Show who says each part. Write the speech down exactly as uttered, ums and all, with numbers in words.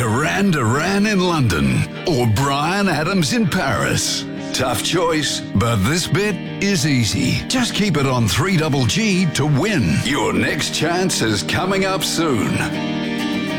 Speaker 1: Duran Duran in London or Bryan Adams in Paris? Tough choice, but this bit is easy. Just keep it on three G G to win. Your next chance is coming up soon.